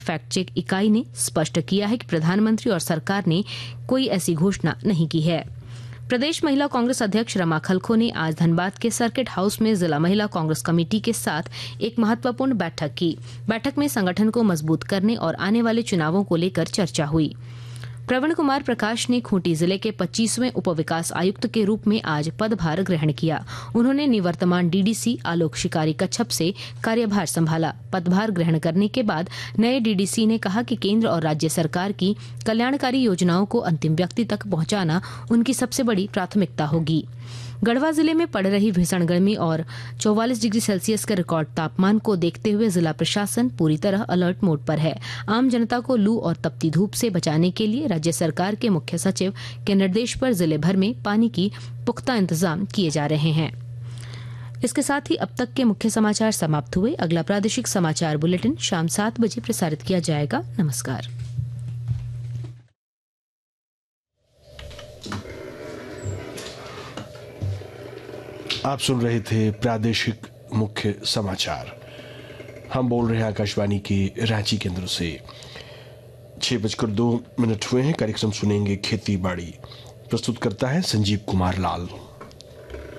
Fact check इकाई ने स्पष्ट किया है कि प्रधानमंत्री और सरकार ने कोई ऐसी घोषणा नहीं की है। प्रदेश महिला कांग्रेस अध्यक्ष रमा खलखो ने आज धनबाद के सर्किट हाउस में जिला महिला कांग्रेस कमेटी के साथ एक महत्वपूर्ण बैठक की। बैठक में संगठन को मजबूत करने और आने वाले चुनावों को लेकर चर्चा हुई। प्रवीण कुमार प्रकाश ने खूंटी जिले के 25वें उप विकास आयुक्त के रूप में आज पदभार ग्रहण किया। उन्होंने निवर्तमान डीडीसी आलोक शिकारी कच्छप से कार्यभार संभाला। पदभार ग्रहण करने के बाद नए डीडीसी ने कहा कि केंद्र और राज्य सरकार की कल्याणकारी योजनाओं को अंतिम व्यक्ति तक पहुंचाना उनकी सबसे बड़ी प्राथमिकता होगी। गढ़वा जिले में पड़ रही भीषण गर्मी और 44 डिग्री सेल्सियस के रिकॉर्ड तापमान को देखते हुए जिला प्रशासन पूरी तरह अलर्ट मोड पर है। आम जनता को लू और तपती धूप से बचाने के लिए राज्य सरकार के मुख्य सचिव के निर्देश पर जिले भर में पानी की पुख्ता इंतजाम किए जा रहे हैं। इसके साथ ही अब तक के मुख्य समाचार समाप्त हुए। अगला प्रादेशिक समाचार बुलेटिन शाम 7 बजे प्रसारित किया जाएगा। नमस्कार। आप सुन रहे थे प्रादेशिक मुख्य समाचार। हम बोल रहे हैं आकाशवाणी के रांची केंद्र से। 6:02 हुए हैं। कार्यक्रम सुनेंगे खेती बाड़ी। प्रस्तुत करता है संजीव कुमार लाल।